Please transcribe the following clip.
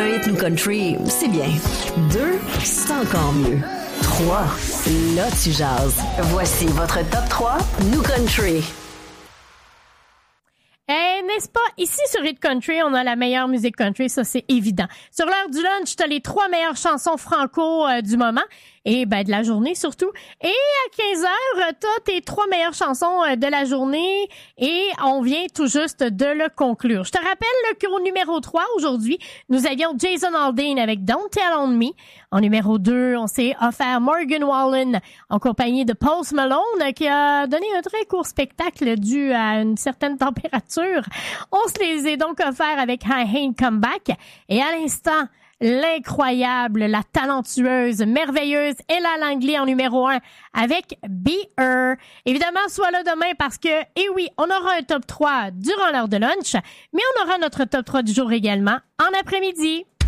rythme country, c'est bien. 2, c'est encore mieux. 3, là tu jases. Voici votre top 3 New Country. N'est-ce pas? Ici, sur Hit Country, on a la meilleure musique country, ça, c'est évident. Sur l'heure du lunch, t'as les 3 meilleures chansons franco du moment. Et de la journée surtout. Et à 15h, t'as tes 3 meilleures chansons de la journée et on vient tout juste de le conclure. Je te rappelle qu'au numéro 3 aujourd'hui, nous avions Jason Aldean avec Don't Tell on Me. En numéro 2, on s'est offert Morgan Wallen en compagnie de Post Malone qui a donné un très court spectacle dû à une certaine température. On se les est donc offerts avec I Ain't Come Back. Et à l'instant, l'incroyable, la talentueuse, merveilleuse Ella Langley en numéro 1 avec Be Her. Évidemment, sois là demain parce que, oui, on aura un top 3 durant l'heure de lunch, mais on aura notre top 3 du jour également en après-midi.